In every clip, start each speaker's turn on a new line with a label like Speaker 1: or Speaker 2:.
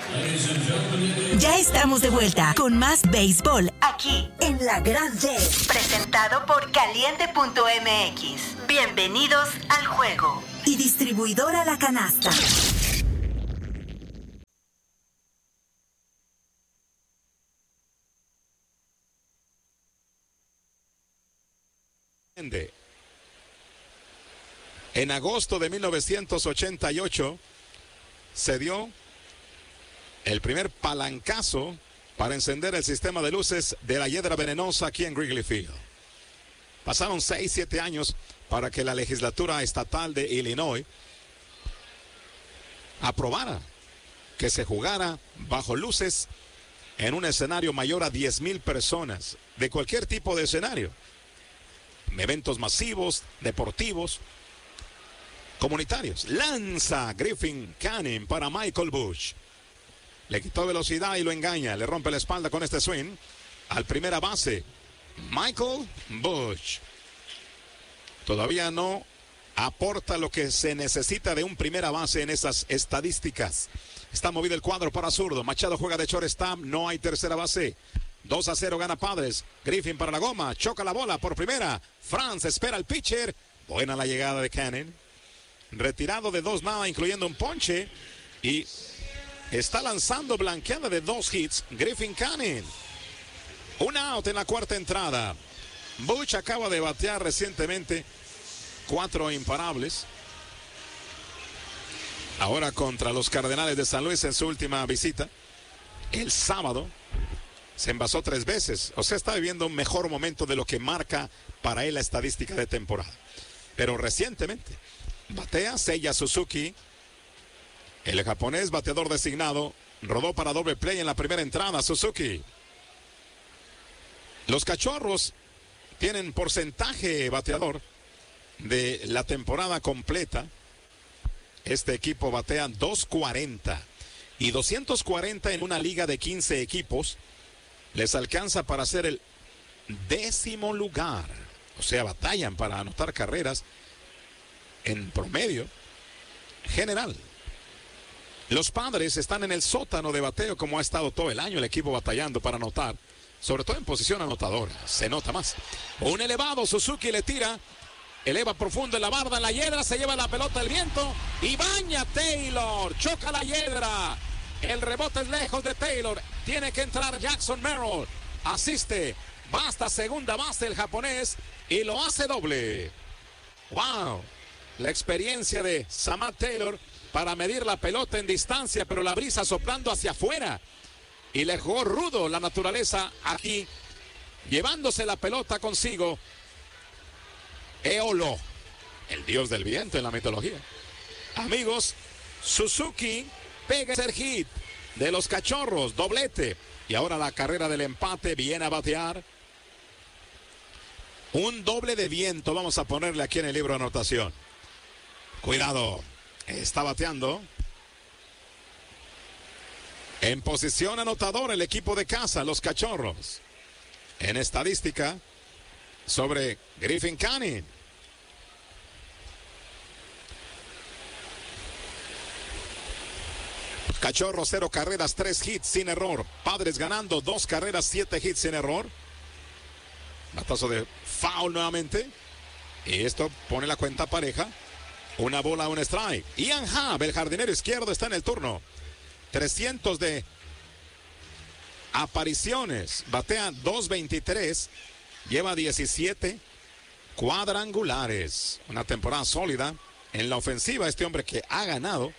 Speaker 1: Ya estamos de vuelta con más béisbol aquí en La Gran D. Presentado por Caliente.mx. Bienvenidos al juego. Y distribuidora La Canasta.
Speaker 2: En agosto de 1988 se dio el primer palancazo para encender el sistema de luces de la hiedra venenosa aquí en Wrigley Field. Pasaron 6-7 años para que la legislatura estatal de Illinois aprobara que se jugara bajo luces en un escenario mayor a 10,000 personas, de cualquier tipo de escenario. Eventos masivos, deportivos, comunitarios. Lanza Griffin Canning para Michael Busch. Le quitó velocidad y lo engaña. Le rompe la espalda con este swing. Al primera base, Michael Busch. Todavía no aporta lo que se necesita de un primera base en esas estadísticas. Está movido el cuadro para zurdo. Machado juega de shortstop. No hay tercera base. 2-0 gana Padres. Griffin para la goma. Choca la bola por primera. Franz espera al pitcher. Buena la llegada de Canning. Retirado de 2 nada, incluyendo un ponche. Y está lanzando blanqueada de 2 hits. Griffin Canning. Un out en la cuarta entrada. Busch acaba de batear recientemente 4 imparables. Ahora contra los Cardenales de San Luis en su última visita. El sábado se envasó 3 veces. O sea, está viviendo un mejor momento de lo que marca para él la estadística de temporada. Pero recientemente batea Seiya Suzuki. El japonés bateador designado rodó para doble play en la primera entrada. Suzuki. Los Cachorros tienen porcentaje bateador de la temporada completa. Este equipo batea 240 y 240 en una liga de 15 equipos. Les alcanza para ser el 10º lugar. O sea, batallan para anotar carreras en promedio general. Los Padres están en el sótano de bateo como ha estado todo el año el equipo batallando para anotar, sobre todo en posición anotadora. Se nota más. Un elevado, Suzuki le tira, eleva profundo en la barda, en la hiedra, se lleva la pelota el viento y baña Taylor, choca la hiedra. El rebote es lejos de Taylor, tiene que entrar Jackson Merrill, asiste, va hasta segunda base el japonés y lo hace doble. ¡Wow! La experiencia de Samad Taylor para medir la pelota en distancia, pero la brisa soplando hacia afuera. Y le jugó rudo la naturaleza aquí, llevándose la pelota consigo. Eolo, el dios del viento en la mitología. Amigos, Suzuki pega el hit de los Cachorros, doblete. Y ahora la carrera del empate viene a batear. Un doble de viento vamos a ponerle aquí en el libro de anotación. Cuidado, está bateando. En posición anotadora el equipo de casa, los Cachorros. En estadística sobre Griffin Canning. Cachorros 0 carreras, 3 hits sin error. Padres ganando 2 carreras, 7 hits sin error. Batazo de foul nuevamente. Y esto pone la cuenta pareja. Una bola, un strike. Ian Happ, el jardinero izquierdo, está en el turno. 300 de apariciones. Batea 2.23. Lleva 17 cuadrangulares. Una temporada sólida en la ofensiva. Este hombre que ha ganado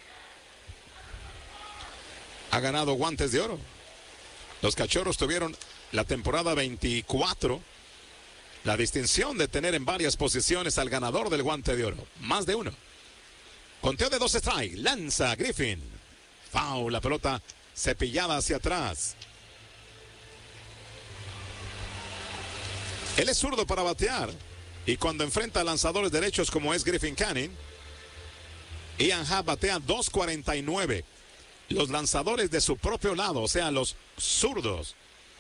Speaker 2: guantes de oro. Los Cachorros tuvieron la temporada 24 la distinción de tener en varias posiciones al ganador del guante de oro. Más de uno. Conteo de 2 strikes. Lanza Griffin. Foul, la pelota cepillada hacia atrás. Él es zurdo para batear. Y cuando enfrenta a lanzadores derechos como es Griffin Canning, Ian Happ batea 2.49. Los lanzadores de su propio lado, o sea, los zurdos.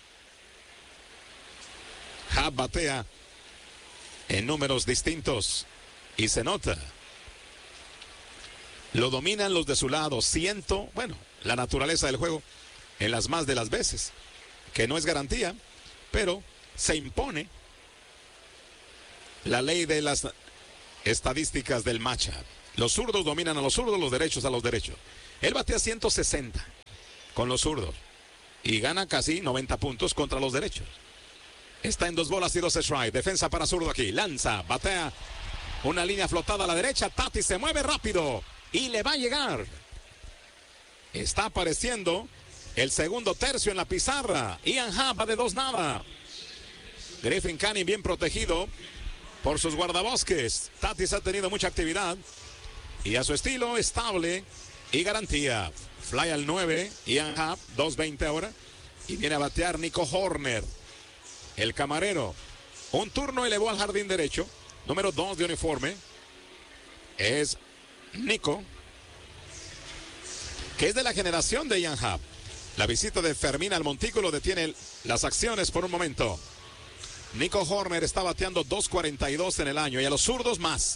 Speaker 2: Happ batea en números distintos y se nota. Lo dominan los de su lado. la naturaleza del juego en las más de las veces, que no es garantía, pero se impone la ley de las estadísticas del matchup. Los zurdos dominan a los zurdos, los derechos a los derechos. Él batea 160 con los zurdos y gana casi 90 puntos contra los derechos. Está en 2 bolas y 2 strikes. Defensa para zurdo aquí. Lanza, batea una línea flotada a la derecha. Tatis se mueve rápido y le va a llegar. Está apareciendo el segundo tercio en la pizarra. Ian Happ va de 2-0. Griffin Canning bien protegido por sus guardabosques. Tatis ha tenido mucha actividad y a su estilo estable y garantía. Fly al 9, Ian Happ, 2.20 ahora. Y viene a batear Nico Hoerner, el camarero. Un turno elevó al jardín derecho. Número 2 de uniforme es Nico, que es de la generación de Ian Happ. La visita de Fermín al montículo detiene las acciones por un momento. Nico Hoerner está bateando 2.42 en el año y a los zurdos más.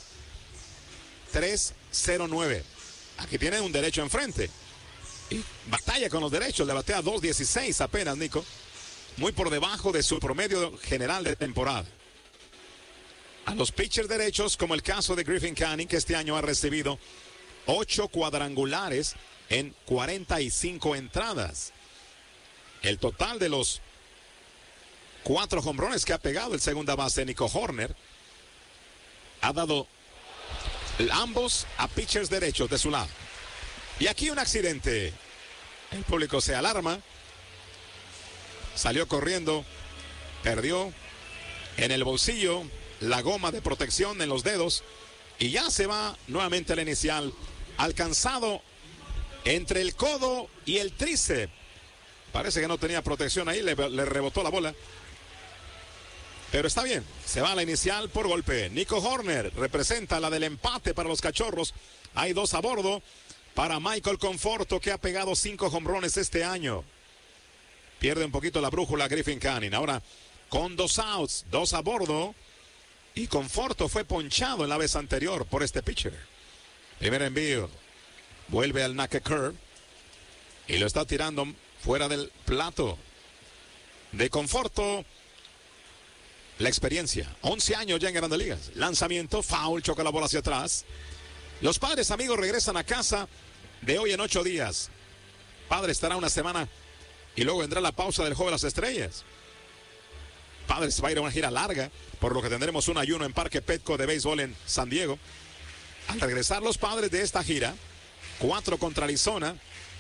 Speaker 2: 3.09. Aquí tiene un derecho enfrente. Y batalla con los derechos, le batea 2.16 apenas Nico. Muy por debajo de su promedio general de temporada. A los pitchers derechos, como el caso de Griffin Canning, que este año ha recibido 8 cuadrangulares en 45 entradas. El total de los 4 jonrones que ha pegado el segunda base Nico Hoerner ha dado ambos a pitchers derechos de su lado. Y aquí un accidente. El público se alarma. Salió corriendo. Perdió en el bolsillo la goma de protección en los dedos. Y ya se va nuevamente a la inicial. Alcanzado entre el codo y el tríceps. Parece que no tenía protección ahí. Le rebotó la bola. Pero está bien, se va a la inicial por golpe. Nico Hoerner representa la del empate para los Cachorros. Hay 2 a bordo para Michael Conforto, que ha pegado 5 jonrones este año. Pierde un poquito la brújula Griffin Canning. Ahora con 2 outs, 2 a bordo. Y Conforto fue ponchado en la vez anterior por este pitcher. Primer envío. Vuelve al knuckle curve. Y lo está tirando fuera del plato. De Conforto. La experiencia, 11 años ya en Grandes Ligas. Lanzamiento, foul, choca la bola hacia atrás. Los Padres, amigos, regresan a casa de hoy en 8 días. Padres estará una semana y luego vendrá la pausa del Juego de las Estrellas. Padres va a ir a una gira larga, por lo que tendremos un ayuno en Parque Petco de béisbol en San Diego. Al regresar los Padres de esta gira, 4 contra Arizona,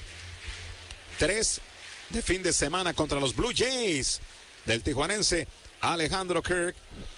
Speaker 2: 3 de fin de semana contra los Blue Jays del tijuanense Alejandro Kirk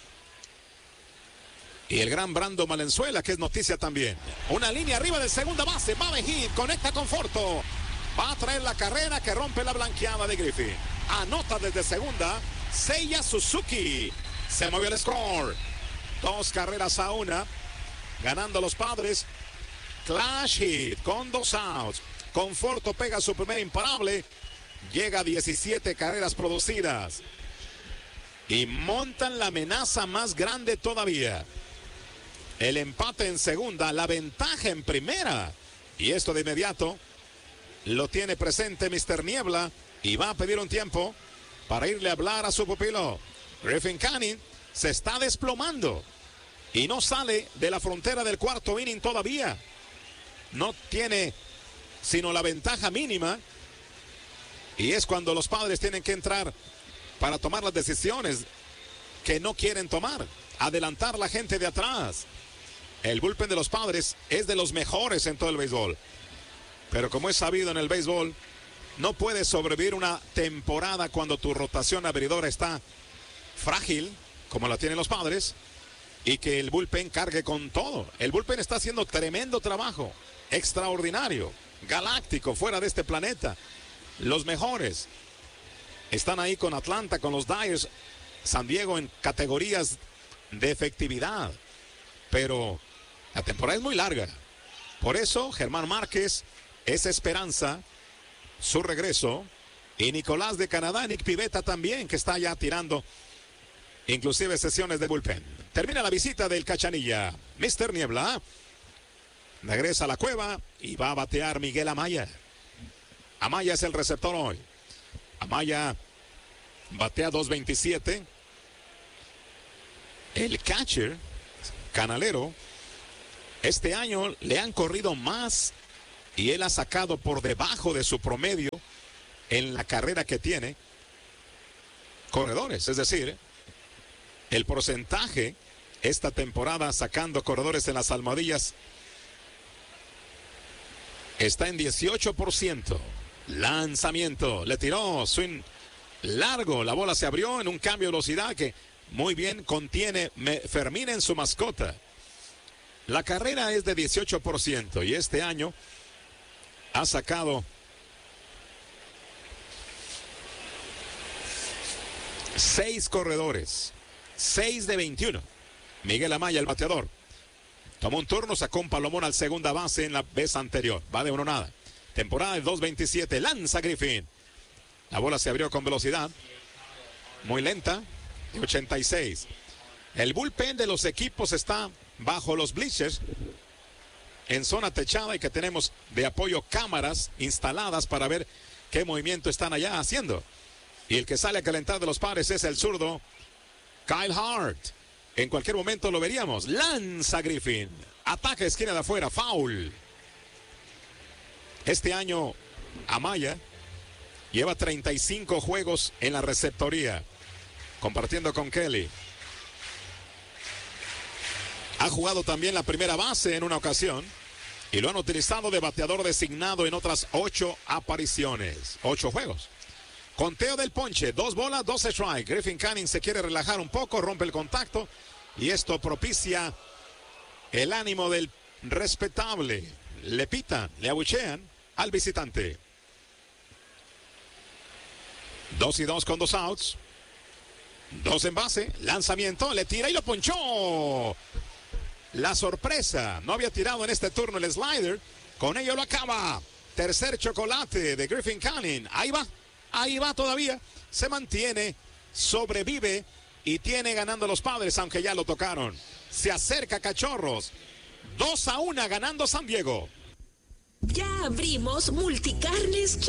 Speaker 2: y el gran Brandon Valenzuela, que es noticia también. Una línea arriba de segunda base, va de hit, conecta Conforto, va a traer la carrera que rompe la blanqueada de Griffin. Anota desde segunda Seiya Suzuki. Se movió el score, 2 carreras a 1, ganando los Padres. Clash hit con 2 outs. Conforto pega su primer imparable, llega a 17 carreras producidas. Y montan la amenaza más grande todavía. El empate en segunda, la ventaja en primera. Y esto de inmediato lo tiene presente Mr. Niebla y va a pedir un tiempo para irle a hablar a su pupilo. Griffin Canning se está desplomando y no sale de la frontera del cuarto inning todavía. No tiene sino la ventaja mínima. Y es cuando los Padres tienen que entrar para tomar las decisiones que no quieren tomar. Adelantar la gente de atrás. El bullpen de los Padres es de los mejores en todo el béisbol. Pero como es sabido en el béisbol, no puedes sobrevivir una temporada cuando tu rotación abridora está frágil, como la tienen los Padres, y que el bullpen cargue con todo. El bullpen está haciendo tremendo trabajo. Extraordinario. Galáctico, fuera de este planeta. Los mejores están ahí con Atlanta, con los Dyers, San Diego en categorías de efectividad. Pero la temporada es muy larga. Por eso Germán Márquez es esperanza, su regreso. Y Nicolás de Canadá, Nick Pivetta también, que está ya tirando inclusive sesiones de bullpen. Termina la visita del Cachanilla. Mr. Niebla regresa a la cueva y va a batear Miguel Amaya. Amaya es el receptor hoy. Amaya batea 2.27. El catcher, Canalero, este año le han corrido más y él ha sacado por debajo de su promedio en la carrera que tiene corredores. Es decir, el porcentaje esta temporada sacando corredores en las almohadillas está en 18%. Lanzamiento, le tiró, swing largo, la bola se abrió en un cambio de velocidad que muy bien contiene Fermín en su mascota. La carrera es de 18% y este año ha sacado 6 corredores, 6 de 21. Miguel Amaya, el bateador, tomó un turno, sacó un palomón al segunda base en la vez anterior. Va de 1-0. Temporada de 2.27. Lanza Griffin. La bola se abrió con velocidad muy lenta, de 86. El bullpen de los equipos está bajo los bleachers en zona techada y que tenemos de apoyo cámaras instaladas para ver qué movimiento están allá haciendo. Y el que sale a calentar de los Padres es el zurdo Kyle Hart. En cualquier momento lo veríamos. Lanza Griffin. Ataca esquina de afuera. Foul. Este año Amaya lleva 35 juegos en la receptoría, compartiendo con Kelly. Ha jugado también la primera base en una ocasión y lo han utilizado de bateador designado en otras 8 apariciones. 8 juegos. Conteo del ponche, 2 bolas, 2 strike. Griffin Canning se quiere relajar un poco, rompe el contacto y esto propicia el ánimo del respetable. Le pitan, le abuchean al visitante. 2-2 con 2 outs. 2 en base, lanzamiento, le tira y lo ponchó. La sorpresa, no había tirado en este turno el slider, con ello lo acaba. Tercer chocolate de Griffin Canning. Ahí va todavía, se mantiene, sobrevive y tiene ganando los Padres, aunque ya lo tocaron. Se acerca Cachorros, 2-1 ganando San Diego.
Speaker 3: Ya abrimos Multicarnes